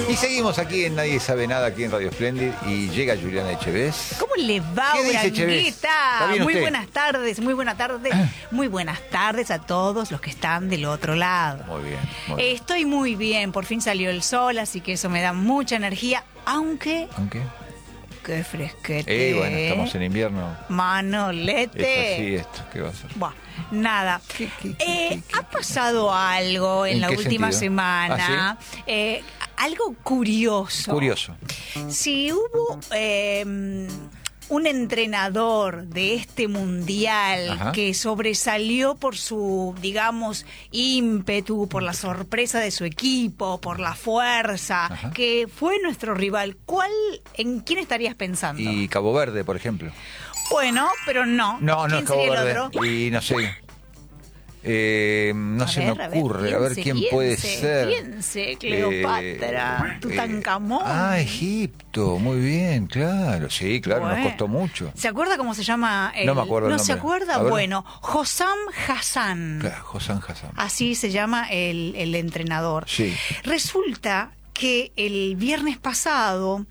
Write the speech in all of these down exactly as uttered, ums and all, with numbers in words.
Y seguimos aquí en Nadie Sabe Nada, aquí en Radio Splendid, y llega Juliana Echevez. ¿Cómo le va, ¿Qué dice Echevez? ¿Está bien Muy usted? buenas tardes, muy buenas tardes, muy buenas tardes a todos los que están del otro lado. Muy bien, muy bien. Eh, estoy muy bien, por fin salió el sol, así que eso me da mucha energía, aunque... ¿Aunque? Qué fresquete. Eh, bueno, estamos en invierno. Manolete. Es así esto, ¿qué va a hacer? Buah, nada. ¿Qué, qué, qué, Eh, qué, qué, ha pasado algo en, ¿En la qué última sentido? semana. ¿Ah, eh, algo curioso. Curioso. Si hubo eh, un entrenador de este mundial Ajá. que sobresalió por su, digamos, ímpetu, por la sorpresa de su equipo, por la fuerza, Ajá. que fue nuestro rival, ¿cuál, en quién estarías pensando? Y Cabo Verde, por ejemplo. Bueno, pero no. No, no ¿Quién es Cabo sería el Verde. otro? Y no sé. Eh, no A se ver, me a ver, ocurre. A ver, piense, quién piense, puede ser. Piense, Cleopatra, Eh, Tutankamón. eh, ah, Egipto. Muy bien, claro. Sí, claro, Bueno. nos costó mucho. ¿Se acuerda cómo se llama? El... No me acuerdo el ¿No nombre. se acuerda? A ver. Bueno, Hossam Hassan. Claro, Hossam Hassan. Así se llama el, el entrenador. Sí. Resulta que el viernes pasado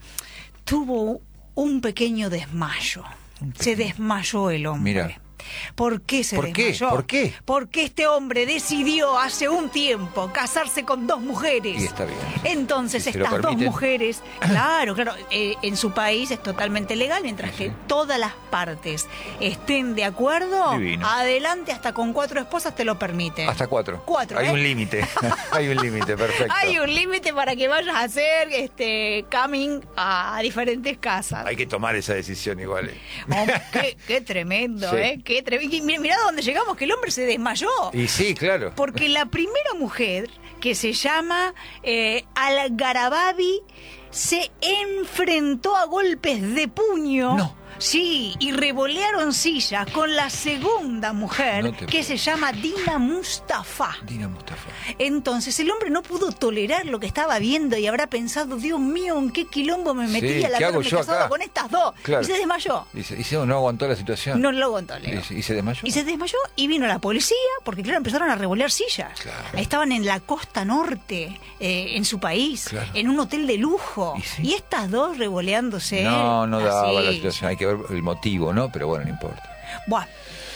tuvo un pequeño desmayo. Un Se pequeño. desmayó el hombre. Mira. ¿Por qué se ¿Por qué? desmayó? ¿Por qué? Porque este hombre decidió hace un tiempo casarse con dos mujeres. Y está bien. Entonces Si se lo estas dos permiten. mujeres, claro, claro, eh, en su país es totalmente legal, mientras Sí, que sí. todas las partes estén de acuerdo, Divino. adelante, hasta con cuatro esposas te lo permite. Hasta cuatro. Cuatro, Hay ¿eh? un límite. Hay un límite, perfecto. Hay un límite para que vayas a hacer este coming a diferentes casas. Hay que tomar esa decisión igual. eh. Oh, qué, qué tremendo, Sí. ¿eh? Qué tremendo. Y mira, mirá dónde llegamos, que el hombre se desmayó. Y sí, claro. Porque la primera mujer, que se llama eh, Al-Garababi, se enfrentó a golpes de puño. No. Sí, y revolearon sillas con la segunda mujer, No te que puedo. se llama Dina Mustafa. Dina Mustafa. Entonces el hombre no pudo tolerar lo que estaba viendo y habrá pensado, Dios mío, ¿en qué quilombo me metí Sí, al ¿qué hago haberme yo casado acá? con estas dos? Claro. Y se desmayó. Y se, y se- no aguantó la situación. No lo aguantó, Leo. Y, se- y se desmayó. Y se desmayó y vino la policía, porque claro, empezaron a revolear sillas. Claro. Estaban en la costa norte, eh, en su país, Claro. en un hotel de lujo. Y sí. Y estas dos revoleándose. No, no daba así. la situación. Hay que ver el motivo, ¿no? Pero bueno, no importa. Buah.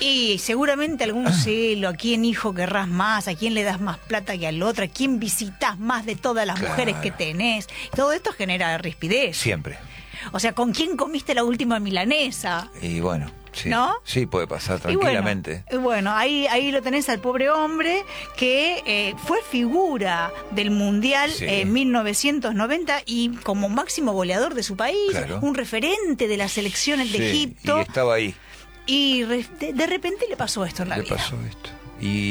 Y seguramente algún celo, a quién hijo querrás más, a quién le das más plata que al otro, a quién visitas más de todas las Claro. mujeres que tenés. Todo esto genera rispidez. Siempre. O sea, ¿con quién comiste la última milanesa? Y bueno, sí. ¿No? Sí, puede pasar Y bueno, tranquilamente. y bueno, ahí, ahí lo tenés al pobre hombre que eh, fue figura del Mundial Sí. en mil novecientos noventa y como máximo goleador de su país, Claro. un referente de las selecciones de Sí, Egipto. y estaba ahí. Y re- de, de repente le pasó esto en la Le vida. pasó esto. Y